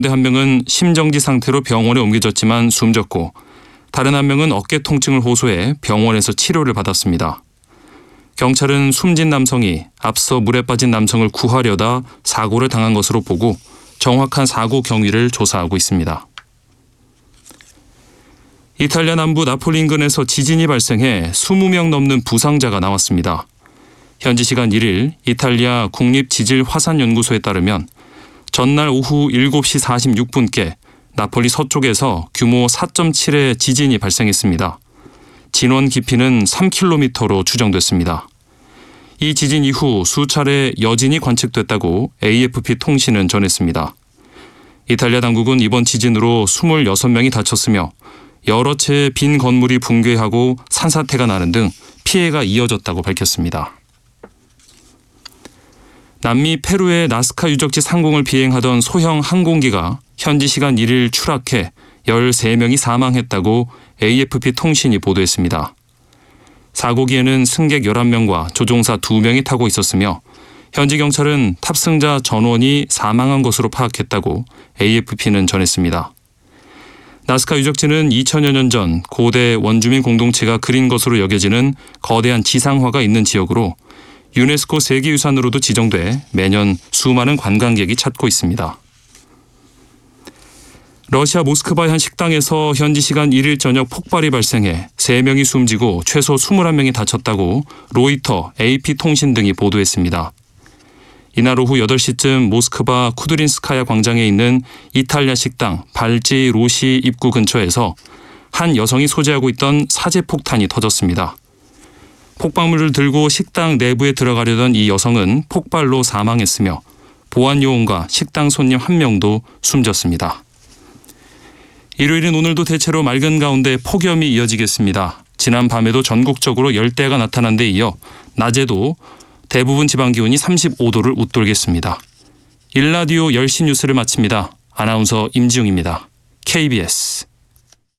한 명은 심정지 상태로 병원에 옮겨졌지만 숨졌고 다른 한 명은 어깨 통증을 호소해 병원에서 치료를 받았습니다. 경찰은 숨진 남성이 앞서 물에 빠진 남성을 구하려다 사고를 당한 것으로 보고 정확한 사고 경위를 조사하고 있습니다. 이탈리아 남부 나폴리 인근에서 지진이 발생해 20명 넘는 부상자가 나왔습니다. 현지 시간 1일 이탈리아 국립지질화산연구소에 따르면 전날 오후 7시 46분께 나폴리 서쪽에서 규모 4.7의 지진이 발생했습니다. 진원 깊이는 3km로 추정됐습니다. 이 지진 이후 수차례 여진이 관측됐다고 AFP 통신은 전했습니다. 이탈리아 당국은 이번 지진으로 26명이 다쳤으며 여러 채의 빈 건물이 붕괴하고 산사태가 나는 등 피해가 이어졌다고 밝혔습니다. 남미 페루의 나스카 유적지 상공을 비행하던 소형 항공기가 현지 시간 1일 추락해 13명이 사망했다고 AFP 통신이 보도했습니다. 사고기에는 승객 11명과 조종사 2명이 타고 있었으며 현지 경찰은 탑승자 전원이 사망한 것으로 파악했다고 AFP는 전했습니다. 나스카 유적지는 2000여 년 전 고대 원주민 공동체가 그린 것으로 여겨지는 거대한 지상화가 있는 지역으로 유네스코 세계유산으로도 지정돼 매년 수많은 관광객이 찾고 있습니다. 러시아 모스크바의 한 식당에서 현지 시간 1일 저녁 폭발이 발생해 3명이 숨지고 최소 21명이 다쳤다고 로이터, AP통신 등이 보도했습니다. 이날 오후 8시쯤 모스크바 쿠드린스카야 광장에 있는 이탈리아 식당 발지 로시 입구 근처에서 한 여성이 소지하고 있던 사제폭탄이 터졌습니다. 폭발물을 들고 식당 내부에 들어가려던 이 여성은 폭발로 사망했으며 보안요원과 식당 손님 1명도 숨졌습니다. 일요일인 오늘도 대체로 맑은 가운데 폭염이 이어지겠습니다. 지난 밤에도 전국적으로 열대야가 나타난 데 이어 낮에도 대부분 지방 기온이 35도를 웃돌겠습니다. 일라디오 10시 뉴스를 마칩니다. 아나운서 임지웅입니다. KBS